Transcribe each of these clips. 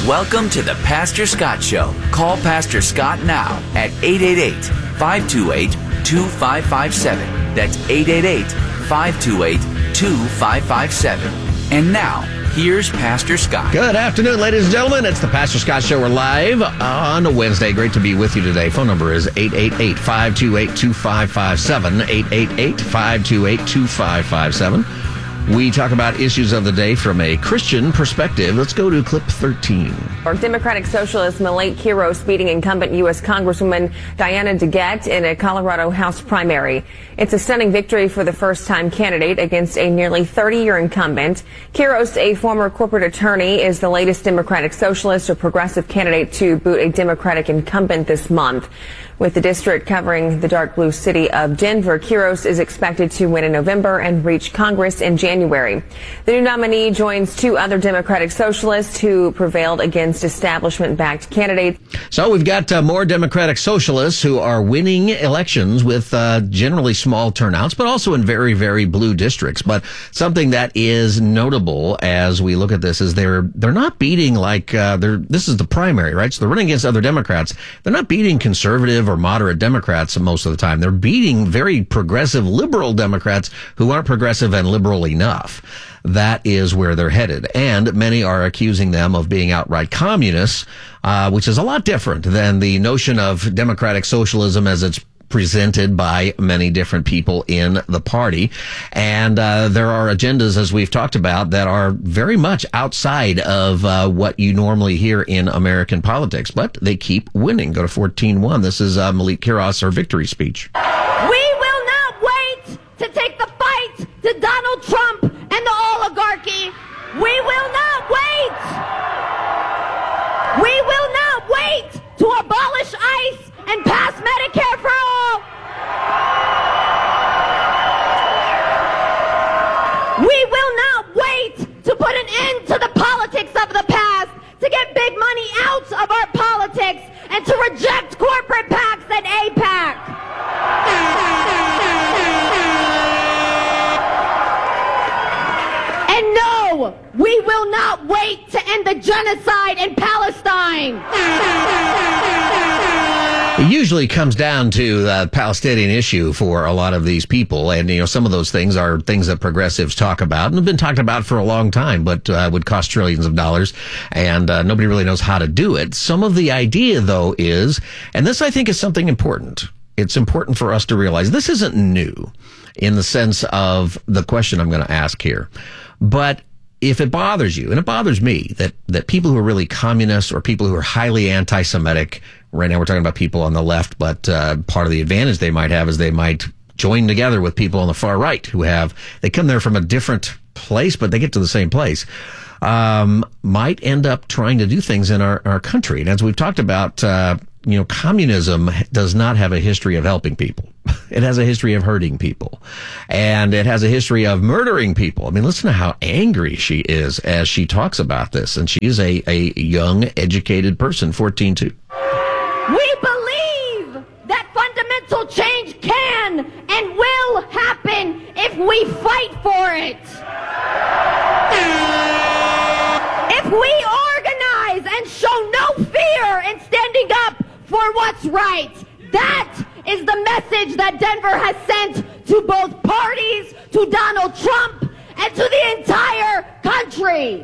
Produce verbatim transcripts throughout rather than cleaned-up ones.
Welcome to the Pastor Scott Show. Call Pastor Scott now at eight eight eight, five two eight, two five five seven. That's eight eight eight, five two eight, two five five seven. And now, here's Pastor Scott. Good afternoon, ladies and gentlemen. It's the Pastor Scott Show. We're live on a Wednesday. Great to be with you today. Phone number is eight eight eight, five two eight, two five five seven, eight eight eight, five two eight, two five five seven. We talk about issues of the day from a Christian perspective. Let's go to clip thirteen. Democratic Socialist Malik Quiros beating incumbent U S Congresswoman Diana DeGette in a Colorado House primary. It's a stunning victory for the first-time candidate against a nearly thirty-year incumbent. Quiros, a former corporate attorney, is the latest Democratic Socialist or progressive candidate to boot a Democratic incumbent this month. With the district covering the dark blue city of Denver, Quiros is expected to win in November and reach Congress in January. The new nominee joins two other Democratic Socialists who prevailed against establishment-backed candidates. So we've got uh, more Democratic Socialists who are winning elections with uh, generally small turnouts, but also in very, very blue districts. But something that is notable as we look at this is they're they're not beating like uh, they're. This is the primary, right? So they're running against other Democrats. They're not beating conservative or moderate Democrats most of the time. They're beating very progressive liberal Democrats who aren't progressive and liberal enough. That is where they're headed. And many are accusing them of being outright communists, uh, which is a lot different than the notion of democratic socialism as it's presented by many different people in the party. And uh, there are agendas, as we've talked about, that are very much outside of uh, what you normally hear in American politics. But they keep winning. Go to fourteen one. This is uh, Malik Quiros, her victory speech. We will not wait to take the fight to Donald Trump and the oligarchy. We will not wait. We will not wait to abolish ICE and pass Medicare for all. We will not wait to put an end to the politics of the past, to get big money out of our politics, and to reject corporate PACs and AIPAC. And no, we will not wait to end the genocide in Palestine. It usually comes down to the Palestinian issue for a lot of these people. And, you know, some of those things are things that progressives talk about and have been talked about for a long time, but uh, would cost trillions of dollars. And uh, nobody really knows how to do it. Some of the idea, though, is, and this I think is something important. It's important for us to realize this isn't new in the sense of the question I'm going to ask here. But if it bothers you, and it bothers me, that, that people who are really communists or people who are highly anti-Semitic, right now we're talking about people on the left, but uh, part of the advantage they might have is they might join together with people on the far right who have, they come there from a different place, but they get to the same place, um, might end up trying to do things in our, our country. And as we've talked about, uh, you know, communism does not have a history of helping people. It has a history of hurting people. And it has a history of murdering people. I mean, listen to how angry she is as she talks about this. And she is a, a young, educated person, fourteen two. We believe that fundamental change can and will happen if we fight for it. If we organize and show no fear in standing up for what's right. That is the message that Denver has sent to both parties, to Donald Trump, and to the entire country.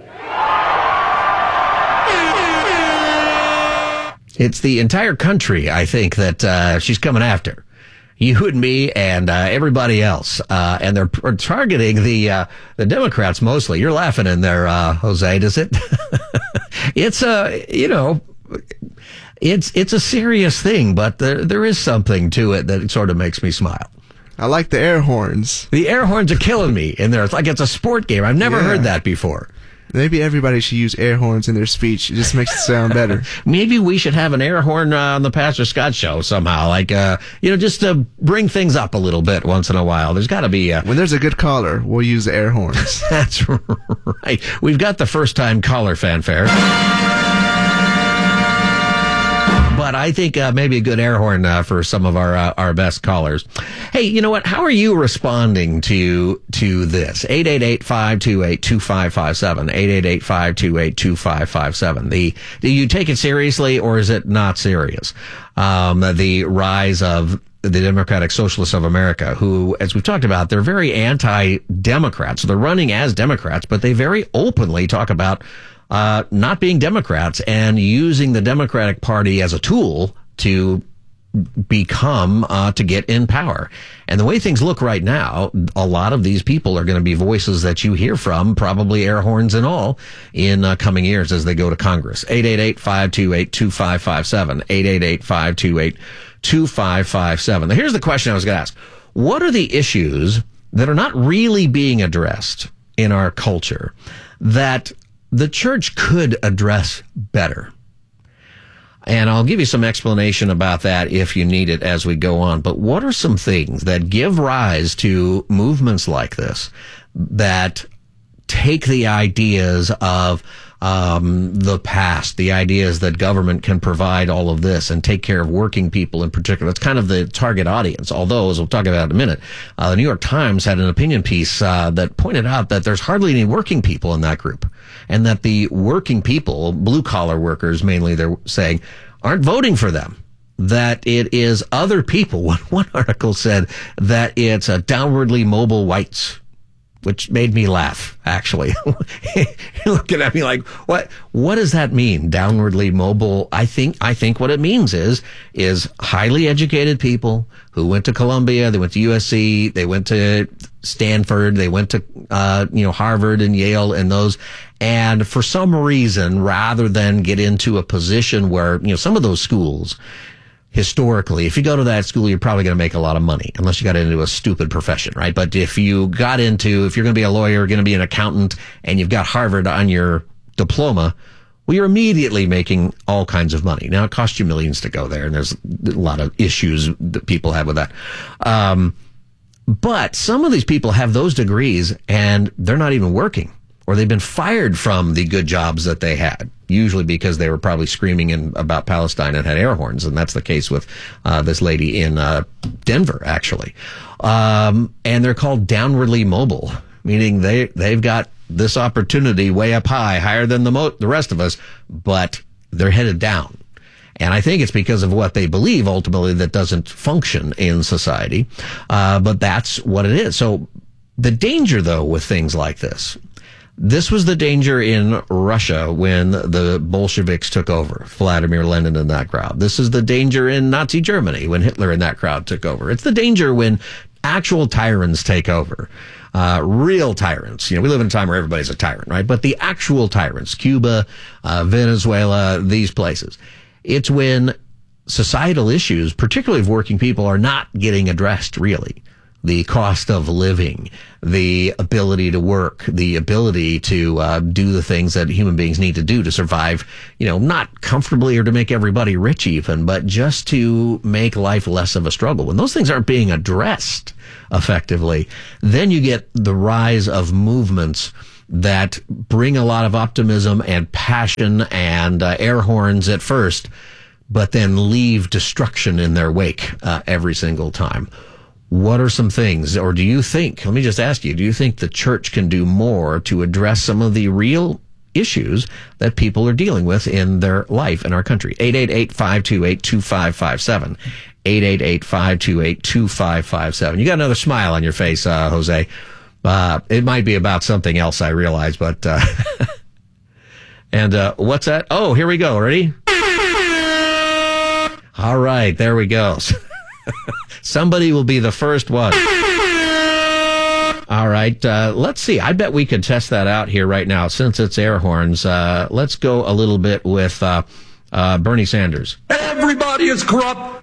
It's the entire country, I think, that uh, she's coming after. You and me and uh, everybody else. Uh, and they're p- targeting the uh, the Democrats mostly. You're laughing in there, uh, Jose, does it? It's, uh, you know... It's it's a serious thing, but there there is something to it that sort of makes me smile. I like the air horns. The air horns are killing me in there. It's like it's a sport game. I've never yeah. heard that before. Maybe everybody should use air horns in their speech. It just makes it sound better. Maybe we should have an air horn uh, on the Pastor Scott Show somehow. Like, uh, you know, just to bring things up a little bit once in a while. There's got to be... Uh, when there's a good caller, we'll use the air horns. That's right. We've got the first-time caller fanfare. but I think uh, maybe a good air horn uh, for some of our uh, our best callers. Hey, you know what? How are you responding to to this? eight eight eight, five two eight, two five five seven. eight eight eight, five two eight, two five five seven. The do you take it seriously or is it not serious? Um, the rise of the Democratic Socialists of America, who, as we've talked about, they're very anti-Democrats. They're running as Democrats, but they very openly talk about uh, not being Democrats and using the Democratic Party as a tool to become, uh, to get in power. And the way things look right now, a lot of these people are going to be voices that you hear from, probably air horns and all, in uh, coming years as they go to Congress. eight eight eight, five two eight, two five five seven. eight eight eight, five two eight, two five five seven. Now, here's the question I was going to ask. What are the issues that are not really being addressed in our culture that the church could address better? And I'll give you some explanation about that if you need it as we go on. But what are some things that give rise to movements like this that take the ideas of um, the past, the ideas that government can provide all of this and take care of working people in particular? It's kind of the target audience. Although, as we'll talk about in a minute, uh, the New York Times had an opinion piece uh, that pointed out that there's hardly any working people in that group, and that the working people, blue-collar workers mainly, they're saying, aren't voting for them. That it is other people. One, one article said that it's a downwardly mobile whites, which made me laugh, actually. You're looking at me like, what, what does that mean? Downwardly mobile? I think, I think what it means is, is highly educated people who went to Columbia, they went to U S C, they went to Stanford, they went to, uh, you know, Harvard and Yale and those. And for some reason, rather than get into a position where, you know, some of those schools, historically, if you go to that school, you're probably going to make a lot of money, unless you got into a stupid profession, right? But if you got into, if you're going to be a lawyer, going to be an accountant, and you've got Harvard on your diploma, well, you're immediately making all kinds of money. Now, it costs you millions to go there, and there's a lot of issues that people have with that. Um, but some of these people have those degrees, and they're not even working, or they've been fired from the good jobs that they had, usually because they were probably screaming in, about Palestine and had air horns. And that's the case with uh, this lady in uh, Denver, actually. Um, and they're called downwardly mobile, meaning they, they've got this opportunity way up high, higher than the, mo- the rest of us, but they're headed down. And I think it's because of what they believe, ultimately, that doesn't function in society. Uh, but that's what it is. So the danger, though, with things like this, this was the danger in Russia when the Bolsheviks took over, Vladimir Lenin and that crowd. This is the danger in Nazi Germany when Hitler and that crowd took over. It's the danger when actual tyrants take over. Uh, real tyrants. You know, we live in a time where everybody's a tyrant, right? But the actual tyrants, Cuba, uh, Venezuela, these places. It's when societal issues, particularly of working people, are not getting addressed, really. The cost of living, the ability to work, the ability to uh, do the things that human beings need to do to survive, you know, not comfortably or to make everybody rich even, but just to make life less of a struggle. When those things aren't being addressed effectively, then you get the rise of movements that bring a lot of optimism and passion and uh, air horns at first, but then leave destruction in their wake uh, every single time. What are some things, or do you think, let me just ask you, do you think the church can do more to address some of the real issues that people are dealing with in their life in our country? eight eight eight, five two eight, two five five seven. eight eight eight, five two eight, two five five seven. You got another smile on your face, uh, Jose. Uh, it might be about something else, I realize, but, uh, and, uh, what's that? Oh, here we go. Ready? All right, there we go. Somebody will be the first one. All right, uh, let's see. I bet we could test that out here right now. Since it's air horns, uh, let's go a little bit with uh, uh, Bernie Sanders. Everybody is corrupt.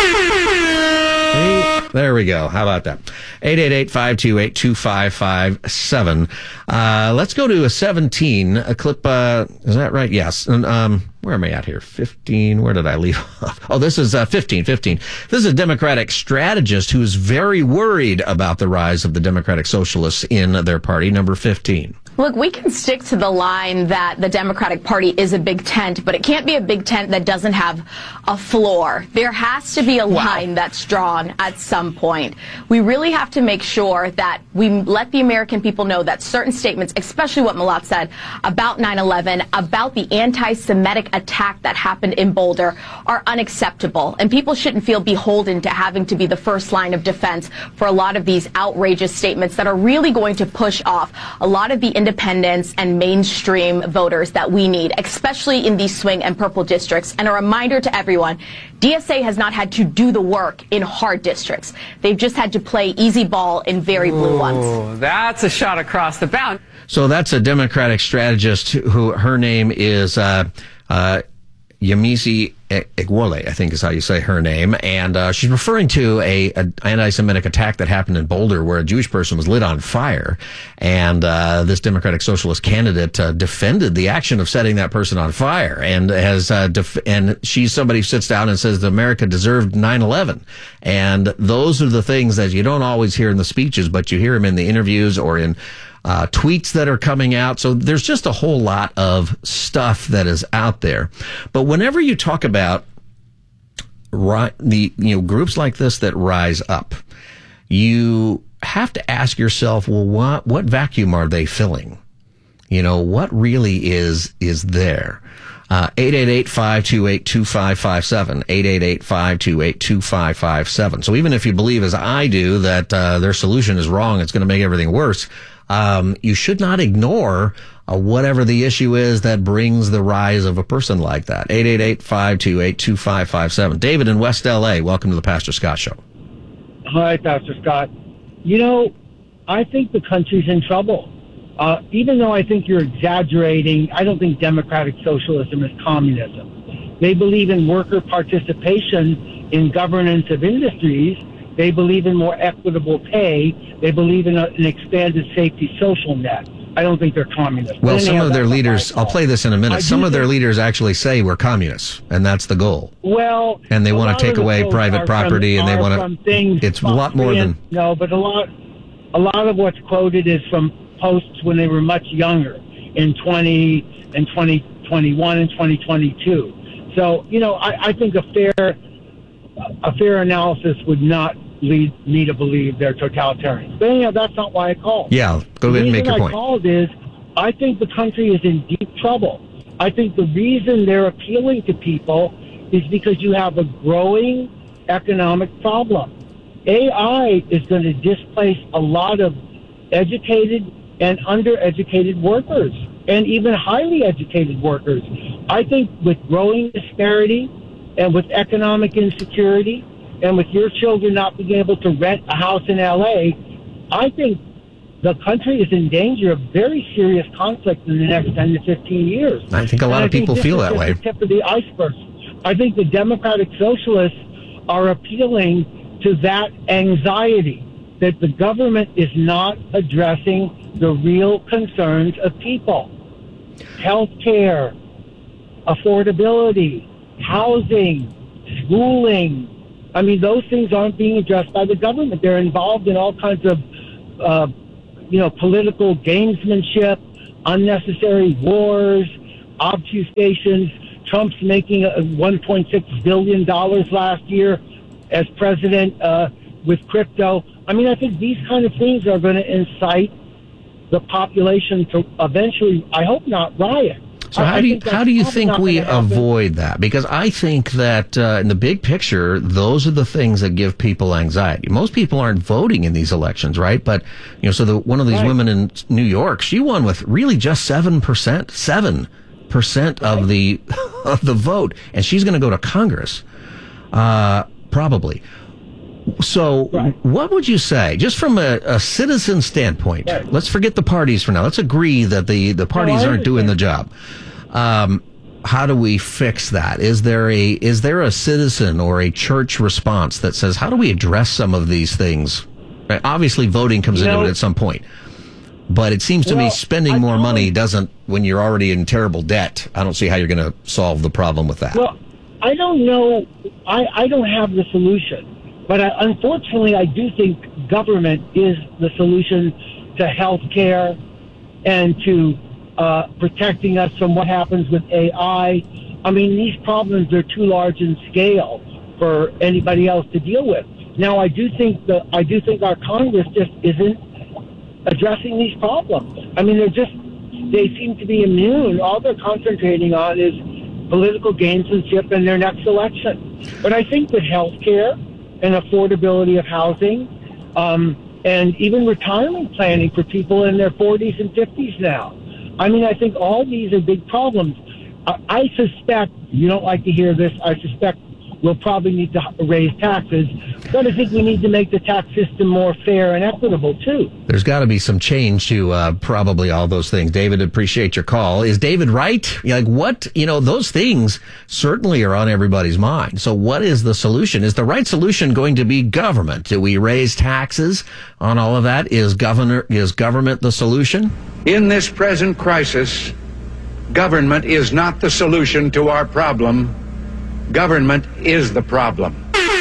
See? There we go. How about that? eight eight eight, five two eight, two five five seven. Uh, let's go to a seventeen, a clip. Uh, is that right? Yes. And, um, where am I at here? fifteen. Where did I leave off? Oh, this is uh, fifteen, fifteen. This is a Democratic strategist who is very worried about the rise of the Democratic Socialists in their party. Number fifteen. Look, we can stick to the line that the Democratic Party is a big tent, but it can't be a big tent that doesn't have a floor. There has to be a line wow. that's drawn at some point. We really have to make sure that we let the American people know that certain statements, especially what Malat said about nine eleven, about the anti-Semitic attack that happened in Boulder, are unacceptable. And people shouldn't feel beholden to having to be the first line of defense for a lot of these outrageous statements that are really going to push off a lot of the independents and mainstream voters that we need, especially in these swing and purple districts. And a reminder to everyone, D S A has not had to do the work in hard districts. They've just had to play easy ball in very blue ones. Oh, that's a shot across the bound. So that's a Democratic strategist who, her name is uh, uh, Yemisi Egwole, I think is how you say her name, and uh, she's referring to a, a anti-Semitic attack that happened in Boulder where a Jewish person was lit on fire, and uh, this Democratic Socialist candidate uh, defended the action of setting that person on fire, and has uh, def- and she's somebody who sits down and says that America deserved nine eleven, and those are the things that you don't always hear in the speeches, but you hear them in the interviews or in Uh, tweets that are coming out. So there's just a whole lot of stuff that is out there. But whenever you talk about ri- the you know groups like this that rise up, you have to ask yourself, well, what what vacuum are they filling? You know, what really is is there? Uh, eight eight eight, five two eight, two five five seven, eight eight eight, five two eight, two five five seven. So even if you believe, as I do, that uh, their solution is wrong, it's going to make everything worse, um, you should not ignore uh, whatever the issue is that brings the rise of a person like that. eight eight eight, five two eight, two five five seven. David in West L A, welcome to the Pastor Scott Show. Hi, Pastor Scott. You know, I think the country's in trouble. Uh, even though I think you're exaggerating, I don't think democratic socialism is communism. They believe in worker participation in governance of industries. They believe in more equitable pay. They believe in a, an expanded safety social net. I don't think they're communists. Well, some of their leaders, I'll play this in a minute, some of their leaders actually say we're communists, and that's the goal. Well, and they want to take away private property, and they want to, it's a lot more than... No, but a lot, a lot of what's quoted is from posts when they were much younger, in twenty and twenty twenty-one and twenty twenty-two. So, you know, I, I think a fair, a fair analysis would not lead me to believe they're totalitarians. But anyhow, that's not why I called. Yeah, go ahead and make your point. point. The reason I called is I think the country is in deep trouble. I think the reason they're appealing to people is because you have a growing economic problem. A I is going to displace a lot of educated and undereducated workers, and even highly educated workers. I think with growing disparity and with economic insecurity and with your children not being able to rent a house in L A, I think the country is in danger of very serious conflict in the next ten to fifteen years. I think a lot and of people feel that way. The tip of the iceberg. I think the Democratic Socialists are appealing to that anxiety that the government is not addressing the real concerns of people. Health care, affordability, housing, schooling. I mean, those things aren't being addressed by the government. They're involved in all kinds of, uh, you know, political gamesmanship, unnecessary wars, obfuscations. Trump's making a one point six billion dollars last year as president uh, with crypto. I mean, I think these kind of things are going to incite the population to eventually, I hope not, riot. So how I do you how do you think we avoid that? Because I think that uh, in the big picture, those are the things that give people anxiety. Most people aren't voting in these elections, right? But you know, so the one of these right. women in New York, she won with really just seven percent, seven percent of right. the of the vote, and she's going to go to Congress, uh, probably. So right. what would you say, just from a, a citizen standpoint, right. let's forget the parties for now. Let's agree that the, the parties no, aren't doing the job. Um, how do we fix that? Is there a is there a citizen or a church response that says, how do we address some of these things? Right? Obviously, voting comes you into know, it at some point. But it seems to well, me spending I more money doesn't, when you're already in terrible debt, I don't see how you're going to solve the problem with that. Well, I don't know. I, I don't have the solution. But I, unfortunately, I do think government is the solution to health care, and to uh, protecting us from what happens with A I. I mean, these problems are too large in scale for anybody else to deal with. Now, I do think that I do think our Congress just isn't addressing these problems. I mean, they're just they seem to be immune. All they're concentrating on is political gamesmanship in their next election. But I think that health care and affordability of housing, um, and even retirement planning for people in their forties and fifties now. I mean, I think all these are big problems. I, I suspect, you don't like to hear this, I suspect we'll probably need to raise taxes, but I think we need to make the tax system more fair and equitable, too. There's got to be some change to uh, probably all those things. David, appreciate your call. Is David right? Like what, you know, those things certainly are on everybody's mind. So what is the solution? Is the right solution going to be government? Do we raise taxes on all of that? Is governor, is government the solution? In this present crisis, government is not the solution to our problem. Government is the problem.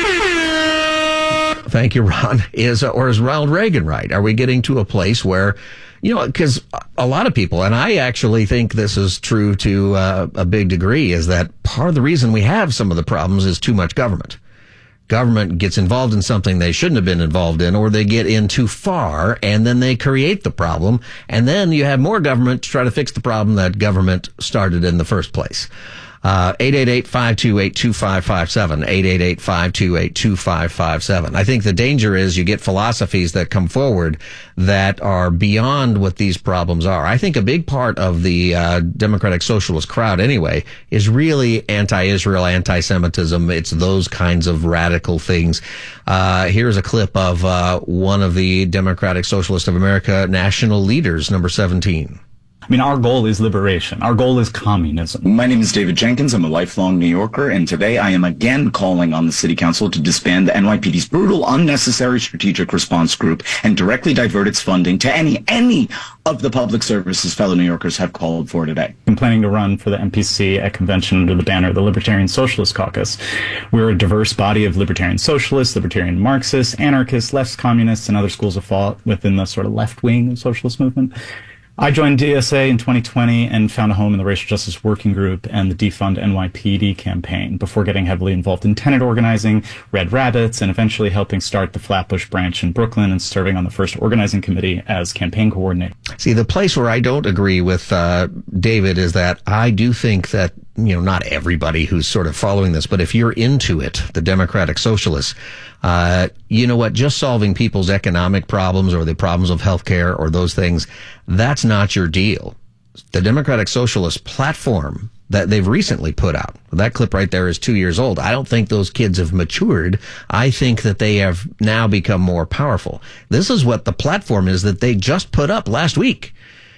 Thank you, Ron. Is or is Ronald Reagan right? Are we getting to a place where, you know, because a lot of people, and I actually think this is true to uh, a big degree, is that part of the reason we have some of the problems is too much government. Government gets involved in something they shouldn't have been involved in, or they get in too far, and then they create the problem, and then you have more government to try to fix the problem that government started in the first place. Uh, eight eight eight, five two eight, two five five seven, eight eight eight, five two eight, two five five seven. I think the danger is you get philosophies that come forward that are beyond what these problems are. I think a big part of the uh, Democratic Socialist crowd anyway is really anti-Israel, anti-Semitism. It's those kinds of radical things. Uh, here's a clip of uh, one of the Democratic Socialist of America national leaders, number seventeen. I mean, our goal is liberation. Our goal is communism. My name is David Jenkins. I'm a lifelong New Yorker, and today I am again calling on the City Council to disband the N Y P D's brutal, unnecessary strategic response group and directly divert its funding to any, any of the public services fellow New Yorkers have called for today. I'm planning to run for the N P C at convention under the banner of the Libertarian Socialist Caucus. We're a diverse body of libertarian socialists, libertarian Marxists, anarchists, left communists, and other schools of thought within the sort of left wing of the socialist movement. I joined D S A in twenty twenty and found a home in the Racial Justice Working Group and the Defund N Y P D campaign before getting heavily involved in tenant organizing, Red Rabbits, and eventually helping start the Flatbush branch in Brooklyn and serving on the first organizing committee as campaign coordinator. See, the place where I don't agree with uh, David is that I do think that, you know, not everybody who's sort of following this, but if you're into it, the Democratic Socialists, uh, you know what, just solving people's economic problems or the problems of healthcare or those things, that's not your deal. The Democratic Socialist platform that they've recently put out, that clip right there is two years old. I don't think those kids have matured. I think that they have now become more powerful. This is what the platform is that they just put up last week.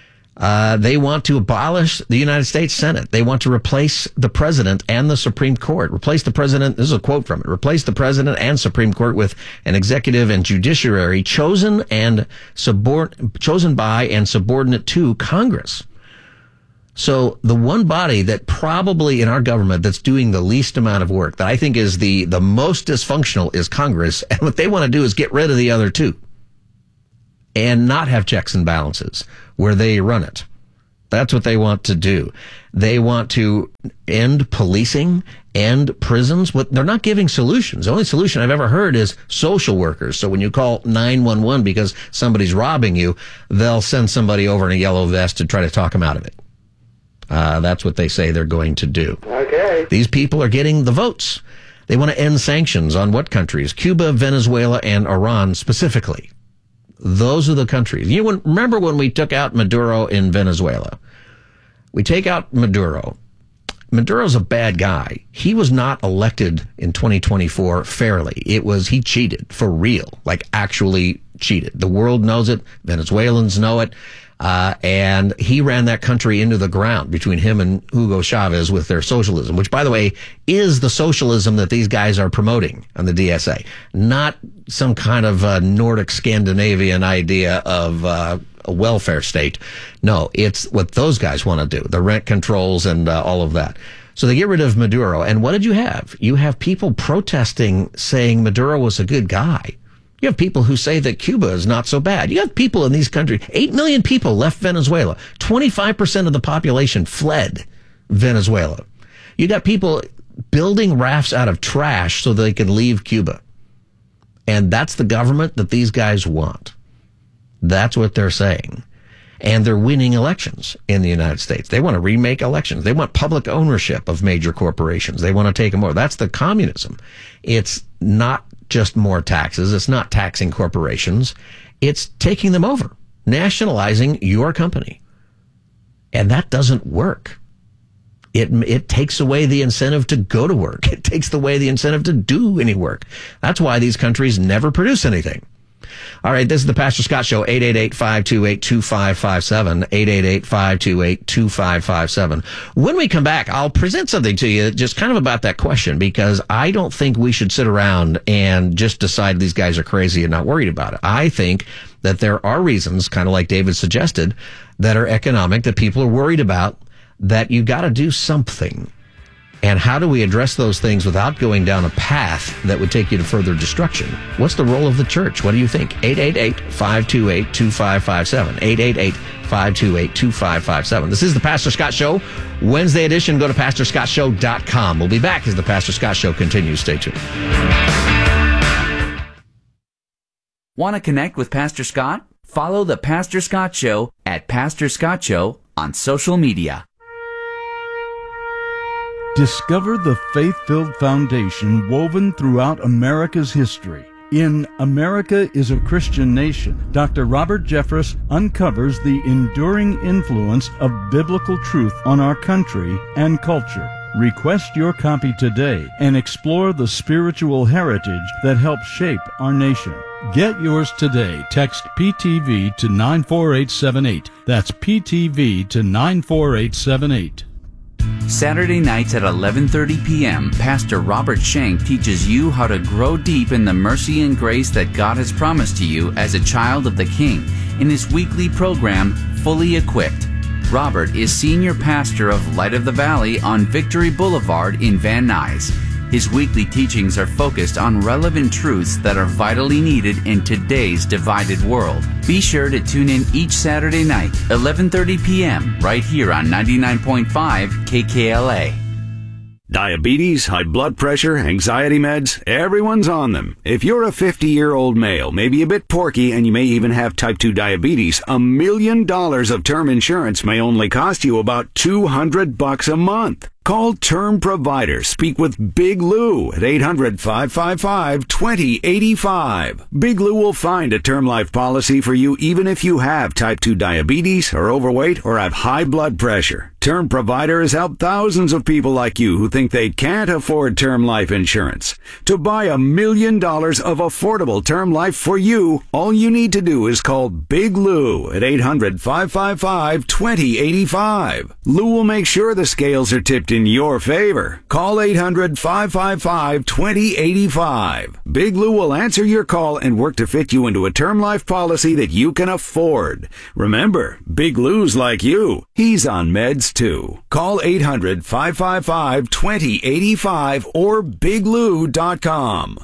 Uh, they want to abolish the United States Senate. They want to replace the president and the Supreme Court. Replace the president, this is a quote from it, replace the president and Supreme Court with an executive and judiciary chosen and subord- chosen by and subordinate to Congress. So the one body that probably in our government that's doing the least amount of work, that I think is the, the most dysfunctional, is Congress. And what they want to do is get rid of the other two and not have checks and balances where they run it. That's what they want to do. They want to end policing, end prisons. What they're not giving solutions. The only solution I've ever heard is social workers. So when you call nine one one because somebody's robbing you, they'll send somebody over in a yellow vest to try to talk them out of it. Uh, that's what they say they're going to do. Okay. These people are getting the votes. They want to end sanctions on what countries? Cuba, Venezuela, and Iran specifically. Those are the countries. You know, remember when we took out Maduro in Venezuela? We take out Maduro. Maduro's a bad guy. He was not elected in twenty twenty-four fairly. It was, he cheated for real, like actually cheated. The world knows it. Venezuelans know it. Uh, and he ran that country into the ground between him and Hugo Chavez with their socialism, which, by the way, is the socialism that these guys are promoting on the D S A, not some kind of uh, Nordic Scandinavian idea of uh, a welfare state. No, it's what those guys want to do, the rent controls and uh, all of that. So they get rid of Maduro. And what did you have? You have people protesting saying Maduro was a good guy. You have people who say that Cuba is not so bad. You have people in these countries, eight million people left Venezuela. twenty-five percent of the population fled Venezuela. You got people building rafts out of trash so they can leave Cuba. And that's the government that these guys want. That's what they're saying. And they're winning elections in the United States. They want to remake elections. They want public ownership of major corporations. They want to take them over. That's the communism. It's not just more taxes. It's not taxing corporations. It's taking them over, nationalizing your company. And that doesn't work. It it takes away the incentive to go to work. It takes away the incentive to do any work. That's why these countries never produce anything. All right, this is the Pastor Scott Show, eight eight eight, five two eight, two five five seven, eight eight eight, five two eight, two five five seven. When we come back, I'll present something to you just kind of about that question, because I don't think we should sit around and just decide these guys are crazy and not worried about it. I think that there are reasons, kind of like David suggested, that are economic, that people are worried about, that you got to do something. And how do we address those things without going down a path that would take you to further destruction? What's the role of the church? What do you think? eight eight eight, five two eight, two five five seven. eight eight eight, five two eight, two five five seven. This is the Pastor Scott Show, Wednesday edition. Go to pastor scott show dot com. We'll be back as the Pastor Scott Show continues. Stay tuned. Want to connect with Pastor Scott? Follow the Pastor Scott Show at Pastor Scott Show on social media. Discover the faith-filled foundation woven throughout America's history. In America is a Christian Nation, Doctor Robert Jeffress uncovers the enduring influence of biblical truth on our country and culture. Request your copy today and explore the spiritual heritage that helped shape our nation. Get yours today. Text P T V to nine four eight seven eight. That's P T V to nine four eight seven eight. Saturday nights at eleven thirty p.m., Pastor Robert Shank teaches you how to grow deep in the mercy and grace that God has promised to you as a child of the King in his weekly program, Fully Equipped. Robert is senior pastor of Light of the Valley on Victory Boulevard in Van Nuys. His weekly teachings are focused on relevant truths that are vitally needed in today's divided world. Be sure to tune in each Saturday night, eleven thirty p.m., right here on ninety-nine point five K K L A. Diabetes, high blood pressure, anxiety meds, everyone's on them. If you're a fifty-year-old male, maybe a bit porky, and you may even have type two diabetes, a million dollars of term insurance may only cost you about two hundred bucks a month. Call Term Provider. Speak with Big Lou at eight hundred, five five five, two zero eight five. Big Lou will find a term life policy for you even if you have type two diabetes, are overweight, or have high blood pressure. Term Provider has helped thousands of people like you who think they can't afford term life insurance. To buy a million dollars of affordable term life for you, all you need to do is call Big Lou at eight hundred, five five five, two zero eight five. Lou will make sure the scales are tipped in your favor. Call eight hundred, five five five, two zero eight five. Big Lou will answer your call and work to fit you into a term life policy that you can afford. Remember, Big Lou's like you. He's on meds too. Call eight hundred, five five five, two zero eight five or big lou dot com.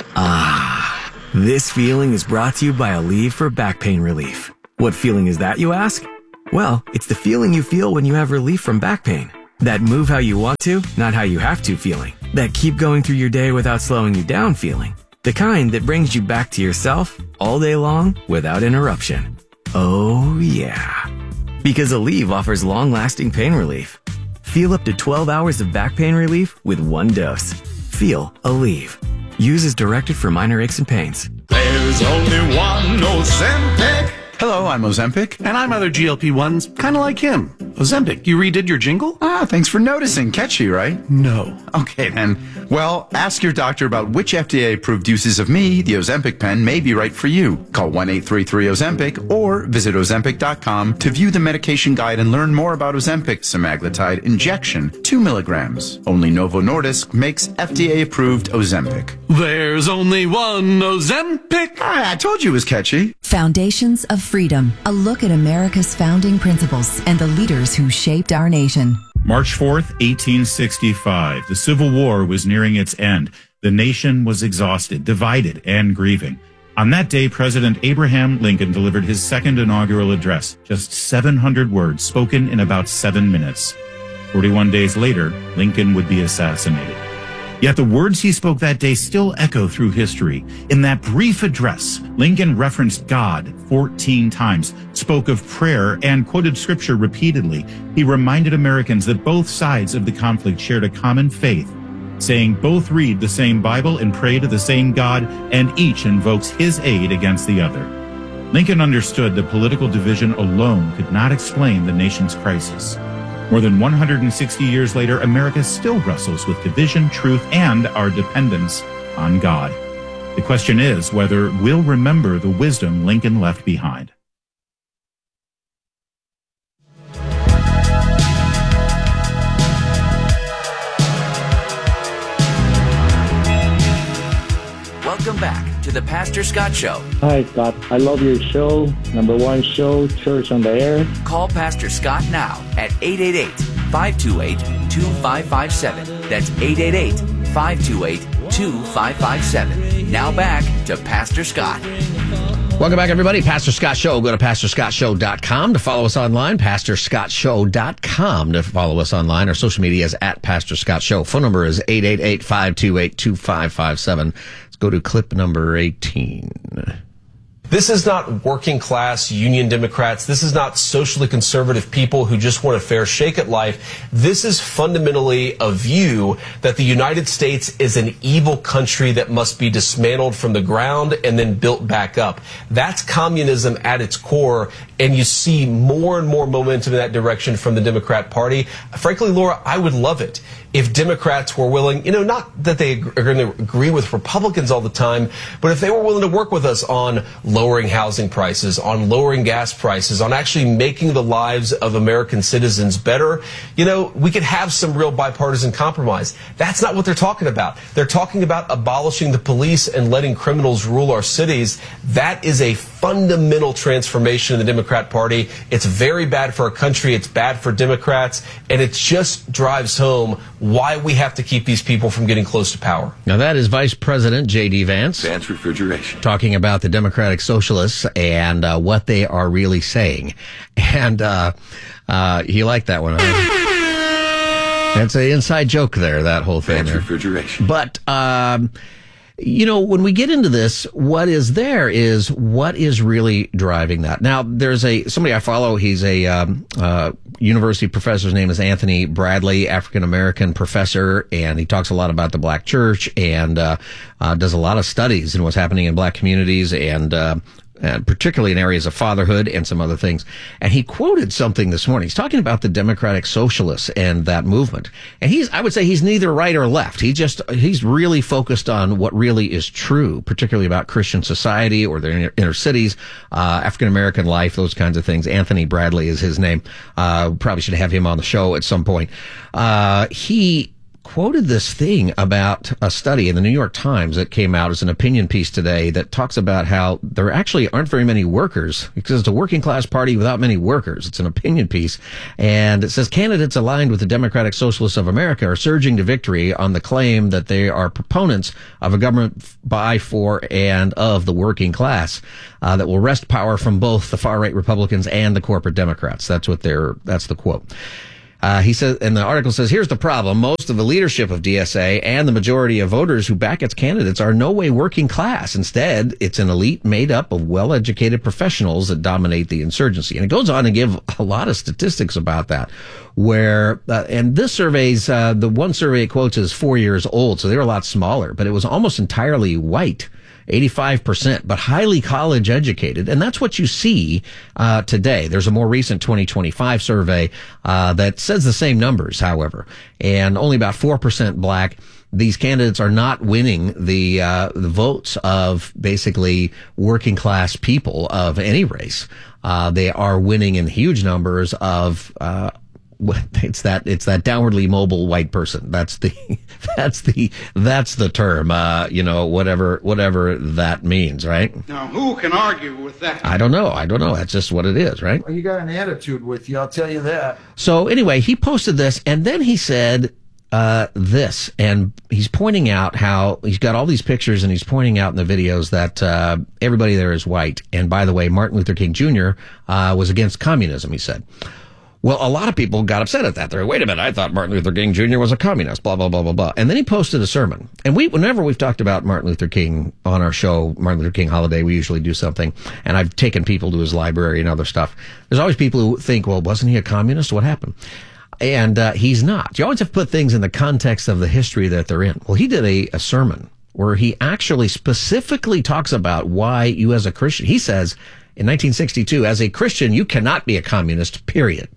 Ah, this feeling is brought to you by Aleve for back pain relief. What feeling is that, you ask? Well, it's the feeling you feel when you have relief from back pain. That move how you want to, not how you have to feeling. That keep going through your day without slowing you down feeling. The kind that brings you back to yourself all day long without interruption. Oh yeah. Because Aleve offers long-lasting pain relief. Feel up to twelve hours of back pain relief with one dose. Feel Aleve. Use as directed for minor aches and pains. There's only one Ozempic. Hello, I'm Ozempic. And I'm other G L P ones, kind of like him. Ozempic, you redid your jingle? Ah, thanks for noticing. Catchy, right? No. Okay, then. Well, ask your doctor about which F D A-approved uses of me, the Ozempic pen, may be right for you. Call one eight three three Ozempic or visit ozempic dot com to view the medication guide and learn more about Ozempic semaglutide injection, two milligrams. Only Novo Nordisk makes F D A-approved Ozempic. There's only one Ozempic. Ah, I told you it was catchy. Foundations of Freedom, a look at America's founding principles and the leaders who shaped our nation. March fourth, eighteen sixty-five. The Civil War was nearing its end. The nation was exhausted, divided, and grieving. On that day, President Abraham Lincoln delivered his second inaugural address, just seven hundred words spoken in about seven minutes. forty-one days later, Lincoln would be assassinated. Yet the words he spoke that day still echo through history. In that brief address, Lincoln referenced God fourteen times, spoke of prayer, and quoted scripture repeatedly. He reminded Americans that both sides of the conflict shared a common faith, saying both read the same Bible and pray to the same God, and each invokes his aid against the other. Lincoln understood that political division alone could not explain the nation's crisis. More than one hundred sixty years later, America still wrestles with division, truth, and our dependence on God. The question is whether we'll remember the wisdom Lincoln left behind. Welcome back to the Pastor Scott Show. Hi, Scott. I love your show. Number one show, Church on the Air. Call Pastor Scott now at eight eight eight, five two eight, two five five seven. That's eight eight eight, five two eight, two five five seven. Now back to Pastor Scott. Welcome back, everybody. Pastor Scott Show. Go to pastor scott show dot com to follow us online. pastor scott show dot com to follow us online. Our social media is at Pastor Scott Show. Phone number is eight eight eight, five two eight, two five five seven. Let's go to clip number eighteen. This is not working class union Democrats. This is not socially conservative people who just want a fair shake at life. This is fundamentally a view that the United States is an evil country that must be dismantled from the ground and then built back up. That's communism at its core, and you see more and more momentum in that direction from the Democrat Party. Frankly, Laura, I would love it if Democrats were willing, you know, not that they are going to agree with Republicans all the time, but if they were willing to work with us on lowering housing prices, on lowering gas prices, on actually making the lives of American citizens better, you know, we could have some real bipartisan compromise. That's not what they're talking about. They're talking about abolishing the police and letting criminals rule our cities. That is a fundamental transformation in the Democrat Party. It's very bad for our country. It's bad for Democrats. And it just drives home why we have to keep these people from getting close to power. Now, that is Vice President J D. Vance. Vance Refrigeration. Talking about the Democratic Socialists and uh, what they are really saying. And uh, uh, he liked that one. That's an inside joke there, that whole thing. Vance there. Refrigeration. But, um, you know, when we get into this, what is there is what is really driving that. Now, there's a somebody I follow. He's a um, uh, university professor. His name is Anthony Bradley, African-American professor, and he talks a lot about the black church and uh, uh, does a lot of studies in what's happening in black communities and uh, and particularly in areas of fatherhood and some other things. And he quoted something this morning. He's talking about the Democratic Socialists and that movement. And he's, I would say he's neither right or left. He just, he's really focused on what really is true, particularly about Christian society or the inner, inner cities, uh, African-American life, those kinds of things. Anthony Bradley is his name. Uh, probably should have him on the show at some point. Uh, he, quoted this thing about a study in the New York Times that came out as an opinion piece today that talks about how there actually aren't very many workers because it's a working class party without many workers. It's an opinion piece. And it says candidates aligned with the Democratic Socialists of America are surging to victory on the claim that they are proponents of a government by, for, and of the working class uh, that will wrest power from both the far-right Republicans and the corporate Democrats. That's what they're, that's the quote. Uh, he says, and the article says, here's the problem. Most of the leadership of D S A and the majority of voters who back its candidates are no way working class. Instead, it's an elite made up of well-educated professionals that dominate the insurgency. And it goes on to give a lot of statistics about that, where, uh, and this survey's, uh, the one survey it quotes is four years old, so they were a lot smaller, but it was almost entirely white. eighty-five percent, but highly college educated. And that's what you see uh today. There's a more recent twenty twenty-five survey uh that says the same numbers, however, and only about four percent black. These candidates are not winning the uh the votes of basically working class people of any race. Uh they are winning in huge numbers of uh It's that, it's that downwardly mobile white person. That's the, that's the, that's the term, uh, you know, whatever, whatever that means, right? Now, who can argue with that? I don't know. I don't know. That's just what it is, right? Well, you got an attitude with you, I'll tell you that. So anyway, he posted this and then he said, uh, this, and he's pointing out how he's got all these pictures, and he's pointing out in the videos that uh, everybody there is white. And by the way, Martin Luther King Junior uh, was against communism, he said. Well, a lot of people got upset at that. They're, wait a minute, I thought Martin Luther King Junior was a communist, blah, blah, blah, blah, blah. And then he posted a sermon. And we, whenever we've talked about Martin Luther King on our show, Martin Luther King Holiday, we usually do something. And I've taken people to his library and other stuff. There's always people who think, well, wasn't he a communist? What happened? And uh, he's not. You always have to put things in the context of the history that they're in. Well, he did a, a sermon where he actually specifically talks about why you as a Christian, he says in nineteen sixty-two, as a Christian, you cannot be a communist, period.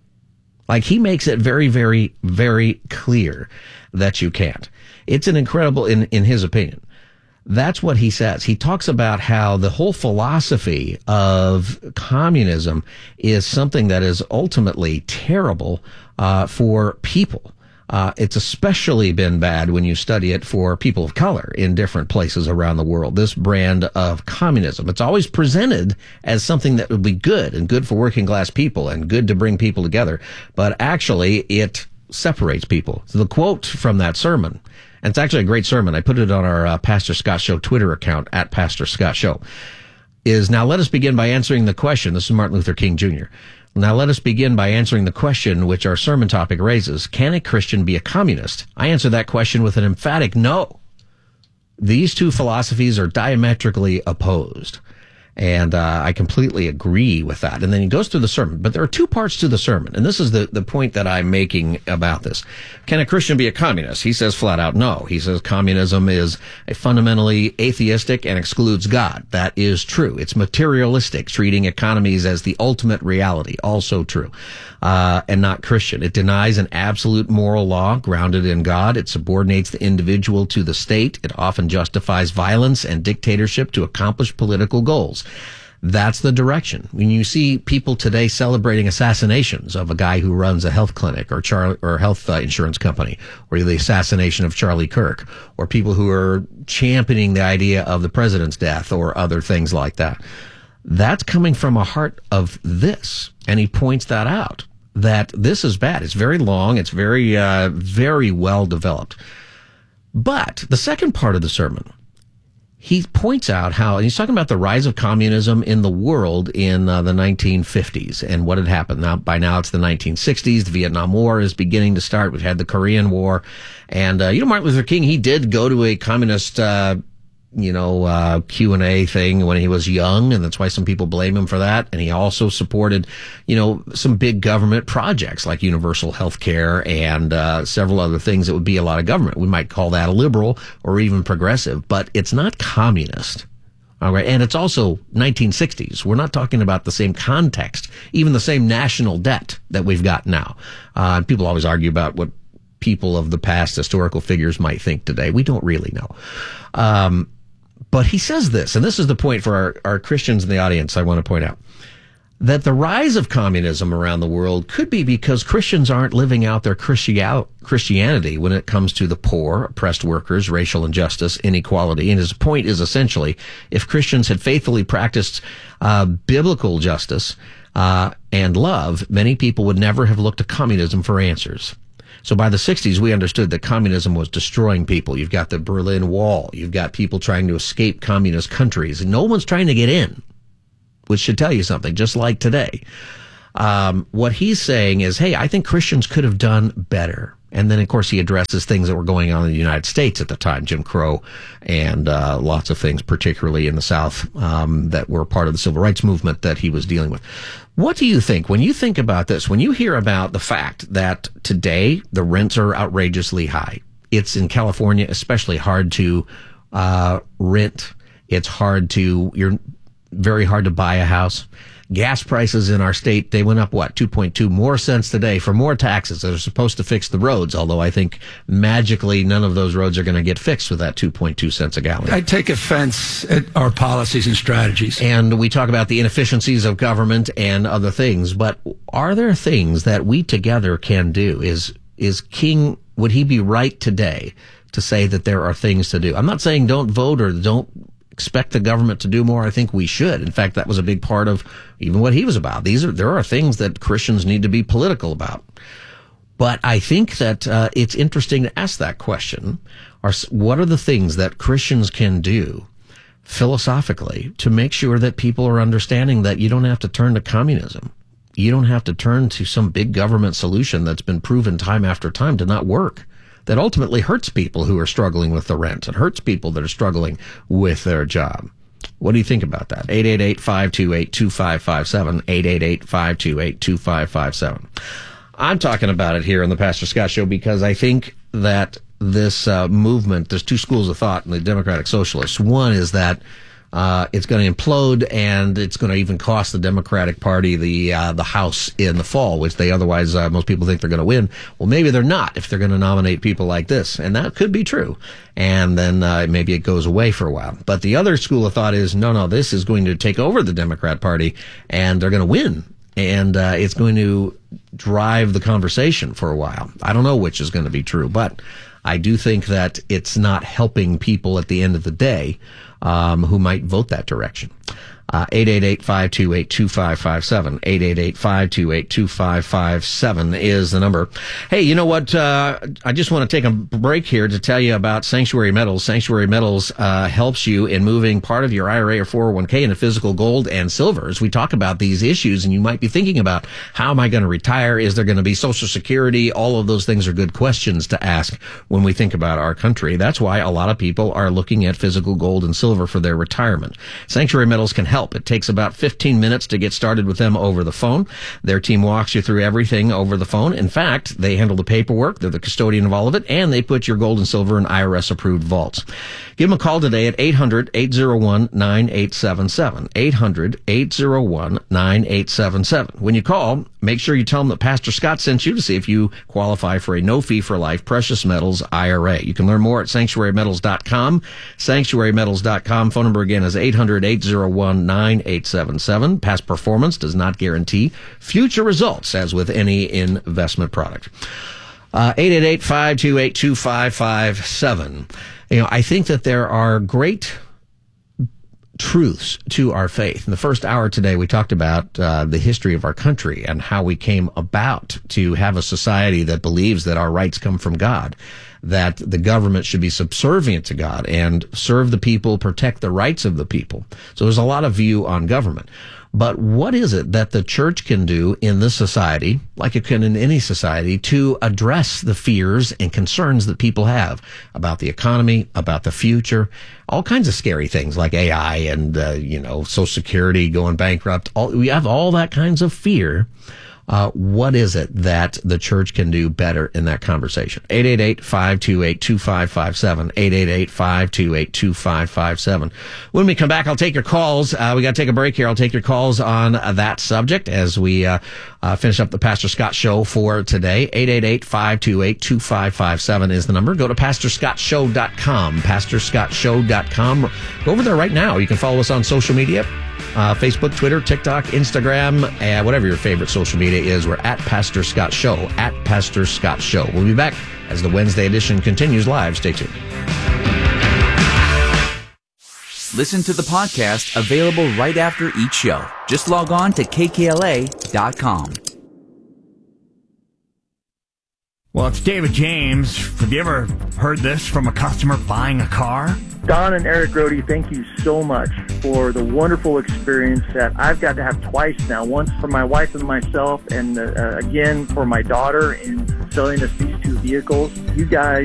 Like, he makes it very, very, very clear that you can't. It's an incredible, in, in his opinion. That's what he says. He talks about how the whole philosophy of communism is something that is ultimately terrible uh, for people. Uh, it's especially been bad when you study it for people of color in different places around the world. This brand of communism, it's always presented as something that would be good and good for working class people and good to bring people together. But actually, it separates people. So the quote from that sermon, and it's actually a great sermon. I put it on our uh, Pastor Scott Show Twitter account, at Pastor Scott Show, is, now let us begin by answering the question. This is Martin Luther King Junior Now let us begin by answering the question which our sermon topic raises. Can a Christian be a communist? I answer that question with an emphatic no. These two philosophies are diametrically opposed. And uh, I completely agree with that. And then he goes through the sermon. But there are two parts to the sermon. And this is the, the point that I'm making about this. Can a Christian be a communist? He says flat out no. He says communism is a fundamentally atheistic and excludes God. That is true. It's materialistic, treating economies as the ultimate reality. Also true. Uh, and not Christian. It denies an absolute moral law grounded in God. It subordinates the individual to the state. It often justifies violence and dictatorship to accomplish political goals. That's the direction. When you see people today celebrating assassinations of a guy who runs a health clinic or Charlie or health uh, insurance company, or the assassination of Charlie Kirk, or people who are championing the idea of the president's death or other things like that, that's coming from a heart of this. And he points that out, that this is bad. It's very long. It's very, uh, very well developed. But the second part of the sermon, he points out how, and he's talking about the rise of communism in the world in uh, the nineteen fifties and what had happened. Now, by now it's the nineteen sixties. The Vietnam War is beginning to start. We've had the Korean War. And, uh, you know, Martin Luther King, he did go to a communist, uh, you know, uh, Q and A thing when he was young, and that's why some people blame him for that. And he also supported, you know, some big government projects like universal health care and uh, several other things that would be a lot of government. We might call that a liberal or even progressive, but it's not communist. All right. And it's also nineteen sixties. We're not talking about the same context, even the same national debt that we've got now. Uh, people always argue about what people of the past, historical figures, might think today. We don't really know. Um, But he says this, and this is the point for our, our Christians in the audience I want to point out, that the rise of communism around the world could be because Christians aren't living out their Christial, Christianity when it comes to the poor, oppressed workers, racial injustice, inequality. And his point is essentially, if Christians had faithfully practiced uh, biblical justice uh, and love, many people would never have looked to communism for answers. So by the sixties, we understood that communism was destroying people. You've got the Berlin Wall. You've got people trying to escape communist countries. And no one's trying to get in, which should tell you something, just like today. Um, what he's saying is, hey, I think Christians could have done better. And then, of course, he addresses things that were going on in the United States at the time, Jim Crow, and uh, lots of things, particularly in the South, um, that were part of the civil rights movement that he was dealing with. What do you think when you think about this, when you hear about the fact that today the rents are outrageously high? It's in California especially hard to uh, rent. It's hard to, you're very hard to buy a house. Gas prices in our state, they went up, what, two point two more cents today for more taxes that are supposed to fix the roads, although I think magically none of those roads are going to get fixed with that two point two cents a gallon. I take offense at our policies and strategies. And we talk about the inefficiencies of government and other things, but are there things that we together can do? Is, is King, would he be right today to say that there are things to do? I'm not saying don't vote or don't expect the government to do more. I think we should. In fact, that was a big part of even what he was about. These are, there are things that Christians need to be political about. But I think that uh, it's interesting to ask that question. Are, what are the things that Christians can do philosophically to make sure that people are understanding that you don't have to turn to communism? You don't have to turn to some big government solution that's been proven time after time to not work, that ultimately hurts people who are struggling with the rent and hurts people that are struggling with their job. What do you think about that? eight eight eight, five two eight, two five five seven, eight eight eight, five two eight, two five five seven. I'm talking about it here on the Pastor Scott Show because I think that this uh, movement, there's two schools of thought in the Democratic Socialists. One is that uh, it's going to implode and it's going to even cost the Democratic Party the uh, the House in the fall, which they otherwise, uh, most people think they're going to win. Well, maybe they're not if they're going to nominate people like this. And that could be true. And then uh, maybe it goes away for a while. But the other school of thought is, no, no, this is going to take over the Democrat Party and they're going to win. And uh, it's going to drive the conversation for a while. I don't know which is going to be true, but I do think that it's not helping people at the end of the day um, who might vote that direction. Uh, eight eight eight, five two eight, two five five seven. eight eight eight, five two eight, two five five seven is the number. Hey, you know what? Uh, I just want to take a break here to tell you about Sanctuary Metals. Sanctuary Metals uh, helps you in moving part of your I R A or four oh one k into physical gold and silver. As we talk about these issues, and you might be thinking about, how am I going to retire? Is there going to be Social Security? All of those things are good questions to ask when we think about our country. That's why a lot of people are looking at physical gold and silver for their retirement. Sanctuary Metals can help. It takes about fifteen minutes to get started with them over the phone. Their team walks you through everything over the phone. In fact, they handle the paperwork. They're the custodian of all of it, and they put your gold and silver in I R S-approved vaults. Give them a call today at eight hundred, eight oh one, nine eight seven seven. eight hundred, eight oh one, nine eight seven seven. When you call, make sure you tell them that Pastor Scott sent you to see if you qualify for a no-fee-for-life precious metals I R A. You can learn more at sanctuary metals dot com. sanctuary metals dot com. Phone number again is eight hundred, eight oh one, nine eight seven seven. Past performance does not guarantee future results, as with any investment product. Uh, eight eight eight, five two eight, two five five seven. You know, I think that there are great truths to our faith. In the first hour today, we talked about uh, the history of our country and how we came about to have a society that believes that our rights come from God, that the government should be subservient to God and serve the people, protect the rights of the people. So there's a lot of view on government. But what is it that the church can do in this society, like it can in any society, to address the fears and concerns that people have about the economy, about the future, all kinds of scary things like A I and, uh, you know, Social Security going bankrupt. All, we have all that kinds of fear. Uh, what is it that the church can do better in that conversation? eight eight eight, five two eight, two five five seven. eight eight eight, five two eight, two five five seven. When we come back, I'll take your calls. Uh, we got to take a break here. I'll take your calls on uh, that subject as we uh, uh, finish up the Pastor Scott Show for today. eight eight eight, five two eight, two five five seven is the number. Go to pastor scott show dot com. pastor scott show dot com. Go over there right now. You can follow us on social media. Uh, Facebook, Twitter, TikTok, Instagram, uh, whatever your favorite social media is. We're at Pastor Scott Show, at Pastor Scott Show. We'll be back as the Wednesday edition continues live. Stay tuned. Listen to the podcast available right after each show. Just log on to K K L A dot com. Well, it's David James. Have you ever heard this from a customer buying a car? Don and Eric Grody, thank you so much for the wonderful experience that I've got to have twice now. Once for my wife and myself, and uh, again for my daughter in selling us these two vehicles. You guys